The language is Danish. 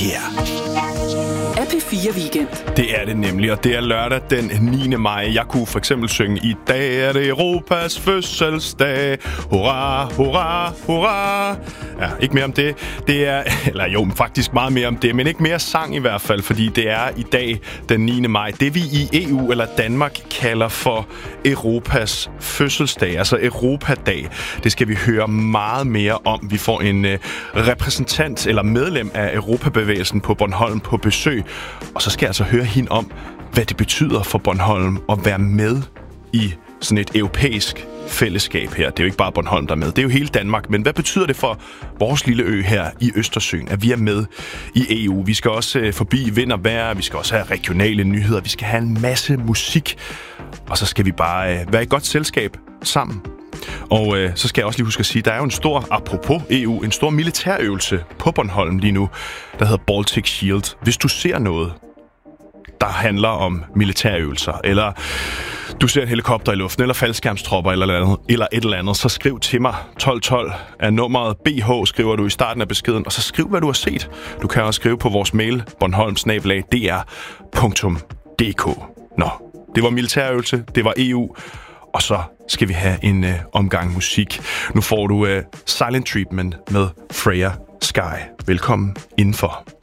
her er P4 Weekend. Det er det nemlig, og det er lørdag den 9. maj. Jeg kunne for eksempel synge: i dag er det Europas fødselsdag. Hurra, hurra, hurra. Ja, ikke mere om det. Det er, eller jo, faktisk meget mere om det, men ikke mere sang i hvert fald, fordi det er i dag den 9. maj. Det vi i EU eller Danmark kalder for Europas fødselsdag, altså Europadag. Det skal vi høre meget mere om. Vi får en repræsentant eller medlem af Europabevægelsen på Bornholm på besøg, og så skal jeg altså høre hende om, hvad det betyder for Bornholm at være med i sådan et europæisk fællesskab her. Det er jo ikke bare Bornholm, der er med. Det er jo hele Danmark. Men hvad betyder det for vores lille ø her i Østersøen, at vi er med i EU? Vi skal også forbi vind og vejr. Vi skal også have regionale nyheder. Vi skal have en masse musik. Og så skal vi bare være i godt selskab sammen. Og så skal jeg også lige huske at sige, at der er jo en stor, apropos EU, en stor militærøvelse på Bornholm lige nu, der hedder Baltic Shield. Hvis du ser noget, der handler om militærøvelser, eller du ser en helikopter i luften, eller faldskærmstropper, eller et eller andet, så skriv til mig. 1212 er nummeret. BH skriver du i starten af beskeden, og så skriv, hvad du har set. Du kan også skrive på vores mail, bornholm@dr.dk. Nå, det var militærøvelse, det var EU, og så skal vi have en omgang musik. Nu får du Silent Treatment med Freya Sky. Velkommen indenfor.